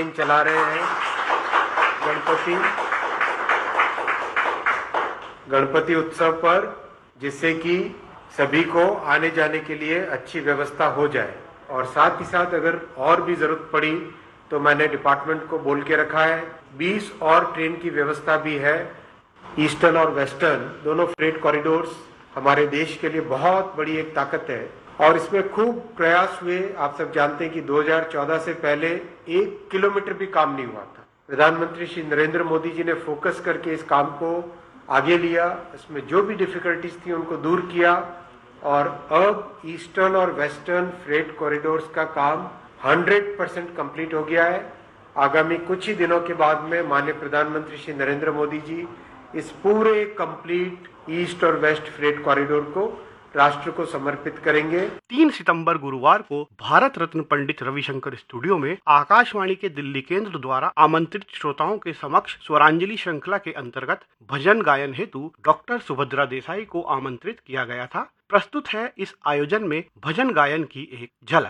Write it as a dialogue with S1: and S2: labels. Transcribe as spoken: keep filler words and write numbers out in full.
S1: चला रहे हैं गणपति गणपति उत्सव पर, जिससे कि सभी को आने जाने के लिए अच्छी व्यवस्था हो जाए। और साथ ही साथ अगर और भी जरूरत पड़ी तो मैंने डिपार्टमेंट को बोल के रखा है, बीस और ट्रेन की व्यवस्था भी है। ईस्टर्न और वेस्टर्न दोनों फ्रेट कॉरिडोर्स हमारे देश के लिए बहुत बड़ी एक ताकत है और इसमें खूब प्रयास हुए। आप सब जानते हैं कि दो हज़ार चौदह से पहले एक किलोमीटर भी काम नहीं हुआ था। प्रधानमंत्री श्री नरेंद्र मोदी जी ने फोकस करके इस काम को आगे लिया, इसमें जो भी डिफिकल्टीज थी उनको दूर किया और अब ईस्टर्न और वेस्टर्न फ्रेट कॉरिडोर्स का काम सौ परसेंट कंप्लीट हो गया है। आगामी कुछ ही दिनों के बाद में माननीय प्रधानमंत्री श्री नरेंद्र मोदी जी इस पूरे कंप्लीट ईस्ट और वेस्ट फ्रेट कॉरिडोर को राष्ट्र को समर्पित करेंगे।
S2: तीन सितंबर गुरुवार को भारत रत्न पंडित रविशंकर स्टूडियो में आकाशवाणी के दिल्ली केंद्र द्वारा आमंत्रित श्रोताओं के समक्ष स्वरांजलि श्रृंखला के अंतर्गत भजन गायन हेतु डॉक्टर सुभद्रा देसाई को आमंत्रित किया गया था। प्रस्तुत है इस आयोजन में भजन गायन की एक झलक।